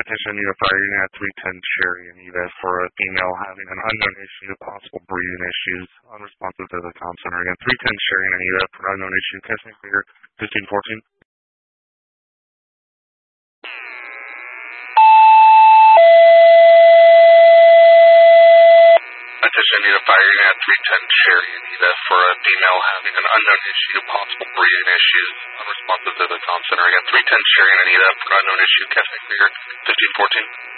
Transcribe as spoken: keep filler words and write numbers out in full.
Attention Unit Fire Unit three ten Sherry Anita for a female having an unknown issue, possible breathing issues, unresponsive to the comm center. Again, three ten Sherry Anita for an unknown issue, catching clear, fifteen fourteen. Attention Unit Fire Unit three ten Sherry Anita for a female having an unknown issue, possible breathing issues, unresponsive to the comm center. Again, three ten Sherry Anita for an unknown issue, catching clear, fifteen fourteen.